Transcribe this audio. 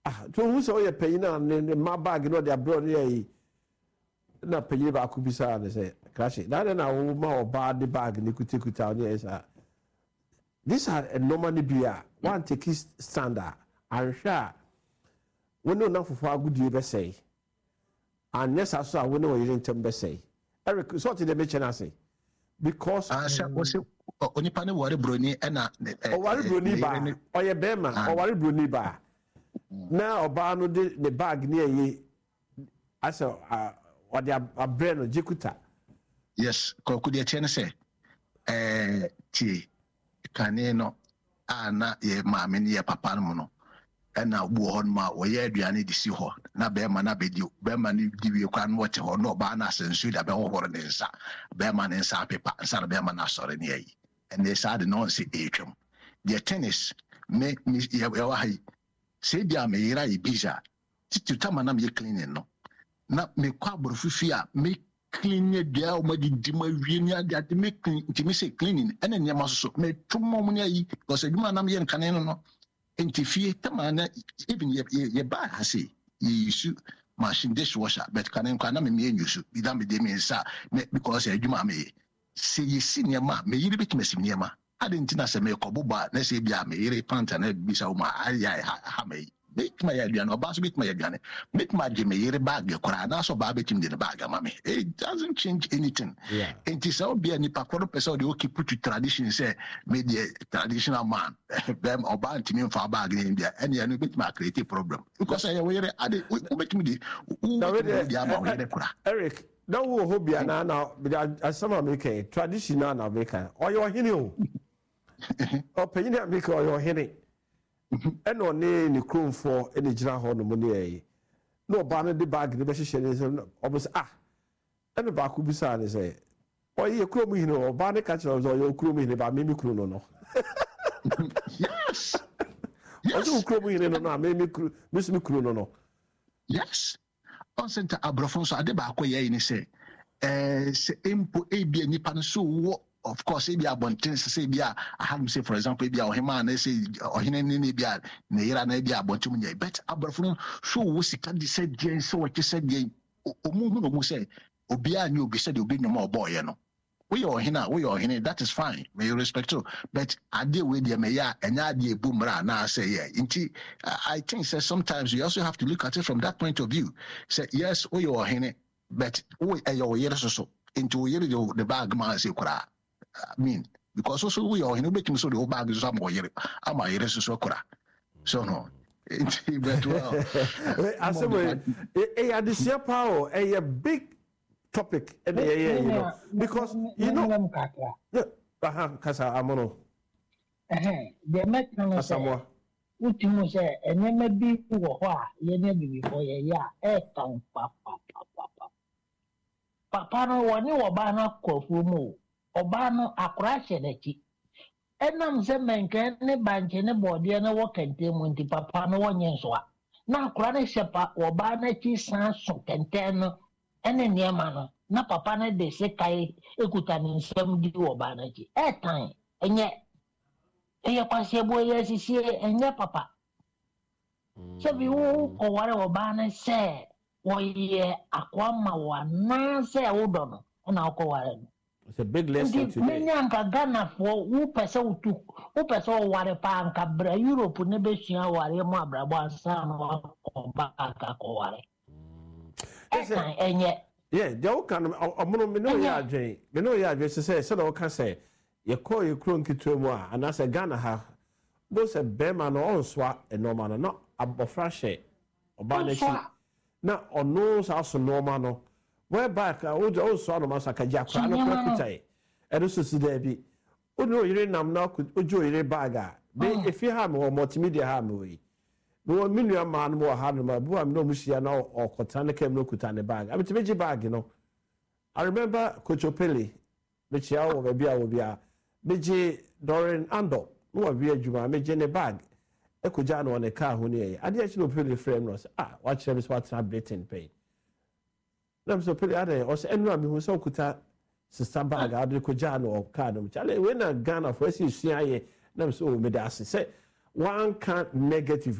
to who so ye pay na ne ma bag no de abroad ye na pay ba ku bisa na say crash na na wo ma oba de bag ni kuta on yes these are a normally beer one take standard and sure when no for agudie be say and yes aso a when no yin tem be say Eric so to the mention say because was onipa ne wore broni e na o wore broni ba o ye be ma o wore broni ba na oba no de the bag ni eyi asa o de abre no jekuta yes koku de che ne say ti kane no ana ye maame ne ye papa no no na bu ho ma wo ye aduane di si ho na be ma na be di be ma ni di wie kwa no te ho no ba na sensu da be ho hore ne nsa be ma ne nsa pepa nsa be ma na sore ne yi and they said no say etwem the tennis me ye wa hai say dia me yira ibiza titama na me cleaning no na me kwa borofifia me clean dia o ma di ma wie ni ade me clean ti me say cleaning ene nyama so me tumo mu ne yi because aduma na me yen kane no entifie tamana even ye ba hase ye use machine dishwasher but kane kwa na me use bi da me de me nsa because aduma me say ye sinema me yiri bit me sinema adentina se me koboba na se bia me yiri panta na bisa o ma ayai ha me make my aduane oba so bit my aduane make my me yiri bag kora na so ba betim de bag ama me it doesn't change anything and this all be any pakoro person dey keep put to tradition say me the traditional man them oba ntimi fa bag ni bia and you no bit my create problem because I yiri ade o betim de Eric na wo hobia na asama make traditional na make oyo hini o o penina make oyo hini eno ne kromfo ene gira ho no mo ne yi no ba no de bag ne be hye ne obos ene ba ku bisa ne say oye krom hini o ba ne ka chiro zo oyo krom hini ba me kru no yes oyo krom hini no na me kru no yes on center abrofon so ade ba akoye ni say se empo ebia nipa no so wo of course ebia abonten say bia aham say for example ebia ohema na say ohene ni bia na yira na ebia abonten nya bet abrofon so wo sika di say gen so wo say gen omuhu no mu say obia ni obi say de obi nyoma oboye no we ohene that is fine may respect to but ade we dey me ya enya ade ebu mra na say yeah inti I think say sometimes you also have to look at it from that point of view say yes we ohene but we ayo yere so into yere the bag man say kura I mean because also we ohene betim so the bag so am yere ama yere so kura so no but well asemo adisia power a big topic and you know because you know kasa amono the metro Samoa ultimo say enema bi wo ho a ye na bi for ye ya e tan papa no woni wo ba na kofu mu oba no akora hye dachi enam se menke ne banche ne bode ne wo kente mu nti papa no wonye nso a na akora ne hyepa wo ba na chi san so kente no ene niema no na papa na de se kai ekuta ni nsem di wo ba na chi etan enye kwase boye sisi enye papa so bi wo ko ware wo ba na se wo ye akwama wa na se wo do no na ko ware no it's a big lesson today menya anka Ghana for wo pese wo ware pa anka bra Europe ne be sua ware mo abrabo ansa no ko ba ka ko ware enye yeah they all can omono me no ya adwen say so no can say ye call you kron kitwa mu a ana say Ghana ha bo say bema no onswa enormal no abofra hye oba na chi na ono sa so normal no where back o so no masaka jakra no kwakutai e so si da bi o no yire nam na ojo yire bag a be efi ha me multimedia ha me we no minua man mo ha no ma bu am no musia na okota ne kem no kuta ne bag am timeji bag no I remember Coach Opele me chia wo be bia wo bia meje Dorin Ando no wa bia adwuma meje ne bag e koja na one car ho ne ade a chi no Opele frame no watch them is what's updating pay nam so Opele ade o se enu am hu so kuta sister bag ade koja na o car no chale we na Ghana for si sua ye nam so me da se one can negative